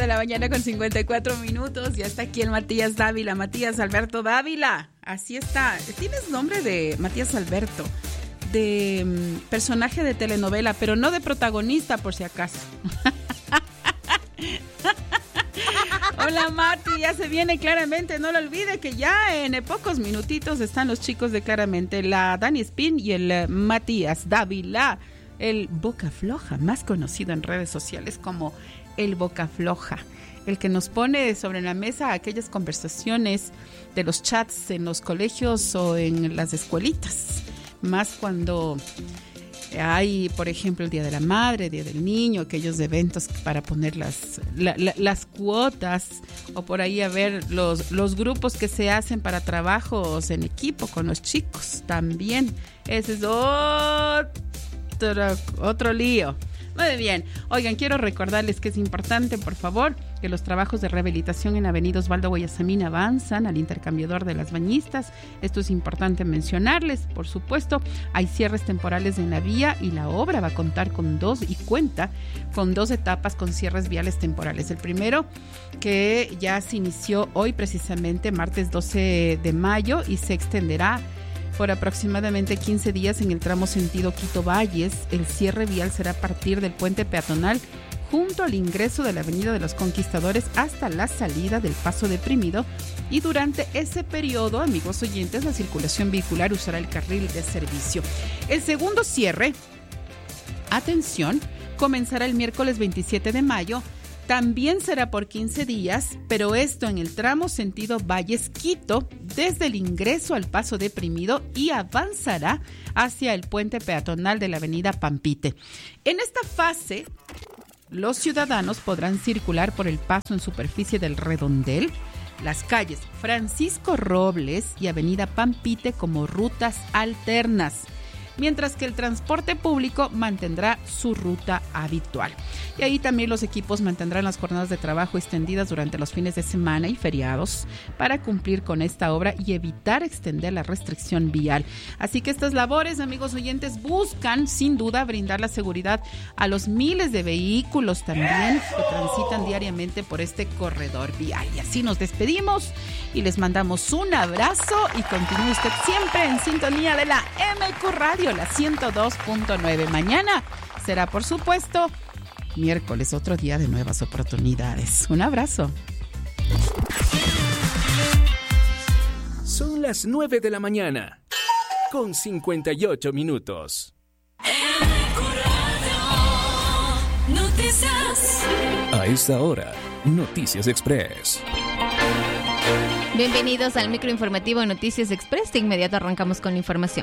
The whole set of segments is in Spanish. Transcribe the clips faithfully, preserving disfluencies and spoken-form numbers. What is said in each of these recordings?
de la mañana con cincuenta y cuatro minutos. Ya está aquí el Matías Dávila, Matías Alberto Dávila. Así está. Tienes nombre de Matías Alberto, de um, personaje de telenovela, pero no de protagonista, por si acaso. Hola Mati, ya se viene Claramente, no lo olvide que ya en pocos minutitos están los chicos de Claramente, la Dani Spin y el uh, Matías Dávila, el Boca Floja, más conocido en redes sociales como el Boca Floja, el que nos pone sobre la mesa aquellas conversaciones de los chats en los colegios o en las escuelitas, más cuando hay, por ejemplo, el Día de la Madre, Día del Niño, aquellos eventos para poner las, la, la, las cuotas, o por ahí a ver los, los grupos que se hacen para trabajos en equipo con los chicos también. Ese es otro, otro lío. Muy bien. Oigan, quiero recordarles que es importante, por favor, que los trabajos de rehabilitación en Avenida Osvaldo Guayasamín avanzan al intercambiador de las bañistas. Esto es importante mencionarles. Por supuesto, hay cierres temporales en la vía y la obra va a contar con dos y cuenta con dos etapas con cierres viales temporales. El primero, que ya se inició hoy precisamente, martes doce de mayo, y se extenderá por aproximadamente quince días en el tramo sentido Quito Valles. El cierre vial será a partir del puente peatonal junto al ingreso de la Avenida de los Conquistadores hasta la salida del Paso Deprimido, y durante ese periodo, amigos oyentes, la circulación vehicular usará el carril de servicio. El segundo cierre, atención, comenzará el miércoles veintisiete de mayo. También será por quince días, pero esto en el tramo sentido Valles-Quito, desde el ingreso al Paso Deprimido, y avanzará hacia el puente peatonal de la avenida Pampite. En esta fase, los ciudadanos podrán circular por el paso en superficie del Redondel, las calles Francisco Robles y avenida Pampite como rutas alternas, mientras que el transporte público mantendrá su ruta habitual. Y ahí también los equipos mantendrán las jornadas de trabajo extendidas durante los fines de semana y feriados para cumplir con esta obra y evitar extender la restricción vial. Así que estas labores, amigos oyentes, buscan sin duda brindar la seguridad a los miles de vehículos también que transitan diariamente por este corredor vial. Y así nos despedimos y les mandamos un abrazo, y continúe usted siempre en sintonía de la M Q Radio, la ciento dos punto nueve. Mañana será, por supuesto, miércoles, otro día de nuevas oportunidades. Un abrazo. Son las nueve de la mañana, con cincuenta y ocho minutos. Noticias. A esta hora, Noticias Express. Bienvenidos al microinformativo Noticias Express. De inmediato arrancamos con la información.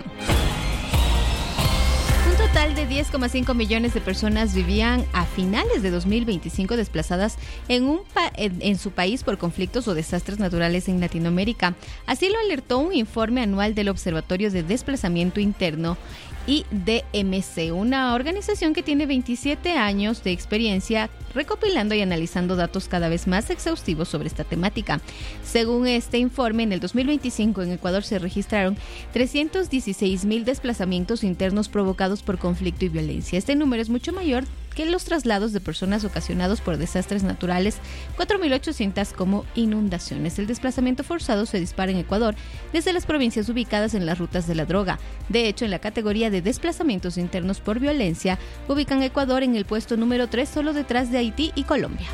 Un total de diez coma cinco millones de personas vivían a finales de dos mil veinticinco desplazadas en, un pa- en, en su país por conflictos o desastres naturales en Latinoamérica. Así lo alertó un informe anual del Observatorio de Desplazamiento Interno I D M C, una organización que tiene veintisiete años de experiencia recopilando y analizando datos cada vez más exhaustivos sobre esta temática. Según este informe, en el dos mil veinticinco en Ecuador se registraron trescientos dieciséis mil desplazamientos internos provocados por conflicto y violencia. Este número es mucho mayor que los traslados de personas ocasionados por desastres naturales, cuatro mil ochocientas como inundaciones. El desplazamiento forzado se dispara en Ecuador desde las provincias ubicadas en las rutas de la droga. De hecho, en la categoría de desplazamientos internos por violencia, ubican a Ecuador en el puesto número tres, solo detrás de Haití y Colombia.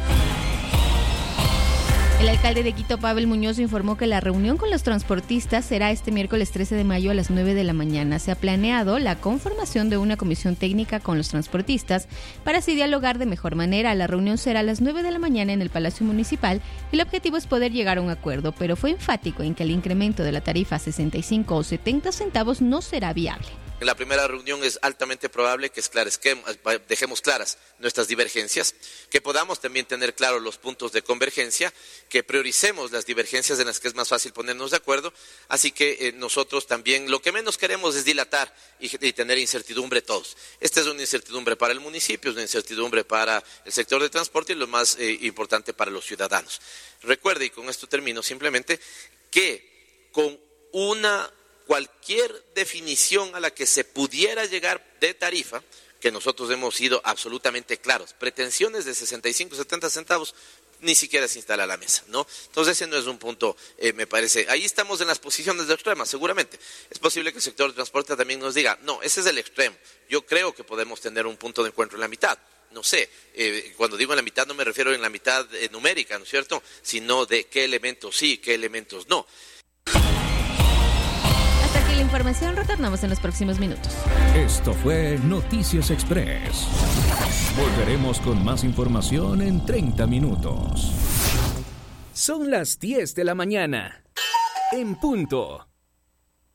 El alcalde de Quito, Pavel Muñoz, informó que la reunión con los transportistas será este miércoles trece de mayo a las nueve de la mañana. Se ha planeado la conformación de una comisión técnica con los transportistas para así dialogar de mejor manera. La reunión será a las nueve de la mañana en el Palacio Municipal y el objetivo es poder llegar a un acuerdo, pero fue enfático en que el incremento de la tarifa a sesenta y cinco o setenta centavos no será viable. En la primera reunión es altamente probable que esclarezcamos, dejemos claras nuestras divergencias, que podamos también tener claros los puntos de convergencia, que prioricemos las divergencias en las que es más fácil ponernos de acuerdo. Así que eh, nosotros también lo que menos queremos es dilatar y, y tener incertidumbre todos. Esta es una incertidumbre para el municipio, es una incertidumbre para el sector de transporte y lo más eh, importante para los ciudadanos. Recuerde, y con esto termino simplemente, que con una cualquier definición a la que se pudiera llegar de tarifa, que nosotros hemos sido absolutamente claros, pretensiones de sesenta y cinco, setenta centavos ni siquiera se instala a la mesa, ¿no? Entonces ese no es un punto, eh, me parece. Ahí estamos en las posiciones de extremas, seguramente. Es posible que el sector de transporte también nos diga, no, ese es el extremo. Yo creo que podemos tener un punto de encuentro en la mitad. No sé, eh, cuando digo en la mitad no me refiero en la mitad eh, numérica, ¿no es cierto? Sino de qué elementos sí, qué elementos no. Hasta aquí la información, retornamos en los próximos minutos. Esto fue Noticias Express. Volveremos con más información en treinta minutos. Son las diez de la mañana. En punto.